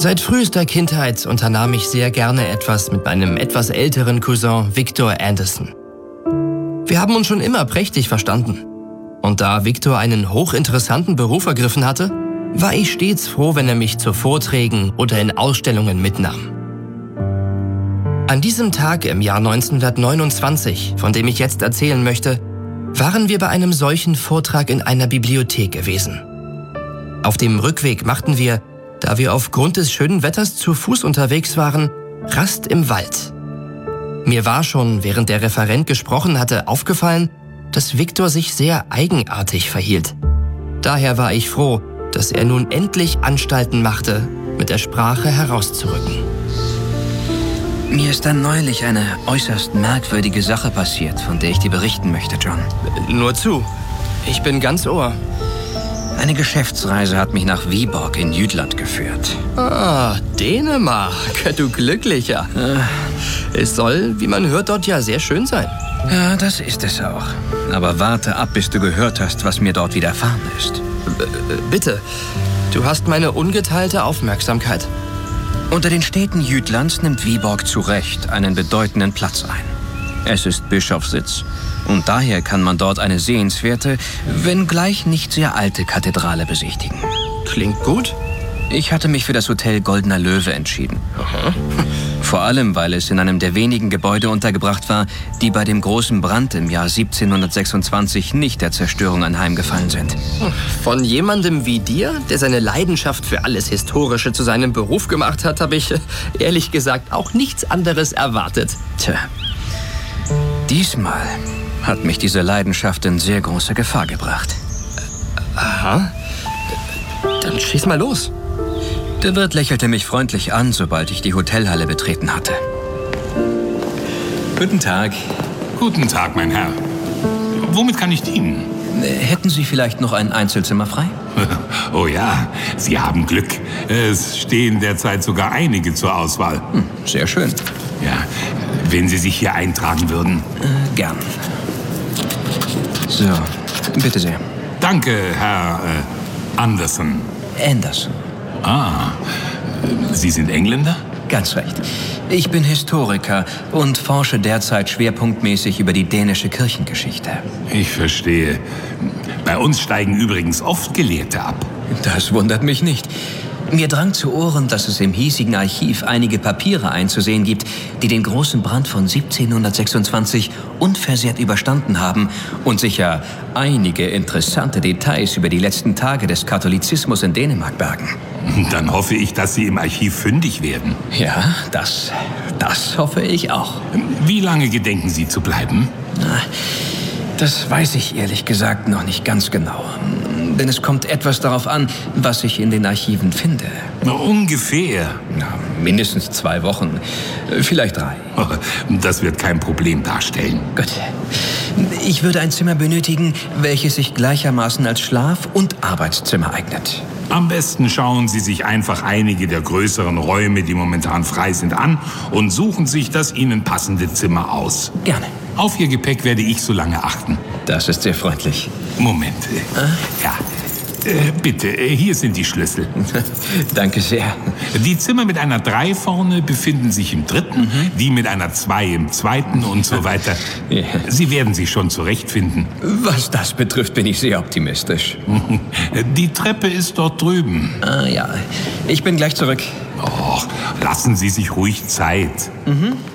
Seit frühester Kindheit unternahm ich sehr gerne etwas mit meinem etwas älteren Cousin Victor Anderson. Wir haben uns schon immer prächtig verstanden. Und da Victor einen hochinteressanten Beruf ergriffen hatte, war ich stets froh, wenn er mich zu Vorträgen oder in Ausstellungen mitnahm. An diesem Tag im Jahr 1929, von dem ich jetzt erzählen möchte, waren wir bei einem solchen Vortrag in einer Bibliothek gewesen. Auf dem Rückweg machten wir, da wir aufgrund des schönen Wetters zu Fuß unterwegs waren, Rast im Wald. Mir war schon, während der Referent gesprochen hatte, aufgefallen, dass Victor sich sehr eigenartig verhielt. Daher war ich froh, dass er nun endlich Anstalten machte, mit der Sprache herauszurücken. Mir ist dann neulich eine äußerst merkwürdige Sache passiert, von der ich dir berichten möchte, John. Nur zu. Ich bin ganz Ohr. Eine Geschäftsreise hat mich nach Viborg in Jütland geführt. Ah, Dänemark, du Glücklicher. Es soll, wie man hört, dort ja sehr schön sein. Ja, das ist es auch. Aber warte ab, bis du gehört hast, was mir dort widerfahren ist. Bitte, du hast meine ungeteilte Aufmerksamkeit. Unter den Städten Jütlands nimmt Viborg zu Recht einen bedeutenden Platz ein. Es ist Bischofssitz und daher kann man dort eine sehenswerte, wenngleich nicht sehr alte Kathedrale besichtigen. Klingt gut. Ich hatte mich für das Hotel Goldener Löwe entschieden. Aha. Vor allem, weil es in einem der wenigen Gebäude untergebracht war, die bei dem großen Brand im Jahr 1726 nicht der Zerstörung anheimgefallen sind. Von jemandem wie dir, der seine Leidenschaft für alles Historische zu seinem Beruf gemacht hat, habe ich, ehrlich gesagt, auch nichts anderes erwartet. Tja, diesmal hat mich diese Leidenschaft in sehr große Gefahr gebracht. Aha. Dann schieß mal los. Der Wirt lächelte mich freundlich an, sobald ich die Hotelhalle betreten hatte. Guten Tag. Guten Tag, mein Herr. Womit kann ich dienen? Hätten Sie vielleicht noch ein Einzelzimmer frei? Oh ja, Sie haben Glück. Es stehen derzeit sogar einige zur Auswahl. Sehr schön. Ja, wenn Sie sich hier eintragen würden. Gern. So, bitte sehr. Danke, Herr Anderson. Anderson. Ah, Sie sind Engländer? Ganz recht. Ich bin Historiker und forsche derzeit schwerpunktmäßig über die dänische Kirchengeschichte. Ich verstehe. Bei uns steigen übrigens oft Gelehrte ab. Das wundert mich nicht. Mir drang zu Ohren, dass es im hiesigen Archiv einige Papiere einzusehen gibt, die den großen Brand von 1726 unversehrt überstanden haben und sicher einige interessante Details über die letzten Tage des Katholizismus in Dänemark bergen. Dann hoffe ich, dass Sie im Archiv fündig werden. Ja, das hoffe ich auch. Wie lange gedenken Sie zu bleiben? Das weiß ich ehrlich gesagt noch nicht ganz genau. Denn es kommt etwas darauf an, was ich in den Archiven finde. Ungefähr. Ja, mindestens 2 Wochen, vielleicht 3. Das wird kein Problem darstellen. Gut. Ich würde ein Zimmer benötigen, welches sich gleichermaßen als Schlaf- und Arbeitszimmer eignet. Am besten schauen Sie sich einfach einige der größeren Räume, die momentan frei sind, an und suchen sich das Ihnen passende Zimmer aus. Gerne. Auf Ihr Gepäck werde ich so lange achten. Das ist sehr freundlich. Moment. Ja. Bitte, hier sind die Schlüssel. Danke sehr. Die Zimmer mit einer 3 vorne befinden sich im 3., die mit einer 2 im 2. und so weiter. Ja. Sie werden sich schon zurechtfinden. Was das betrifft, bin ich sehr optimistisch. Die Treppe ist dort drüben. Ja, ich bin gleich zurück. Och, lassen Sie sich ruhig Zeit.